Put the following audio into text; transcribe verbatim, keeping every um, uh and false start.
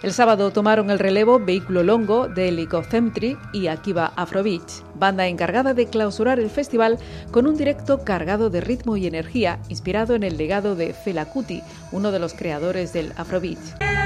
El sábado tomaron el relevo Vehículo Longo de Licocentri y Akiva Afrobeats, banda encargada de clausurar el festival con un directo cargado de ritmo y energía, inspirado en el legado de Fela Kuti, uno de los creadores del Afrobeat.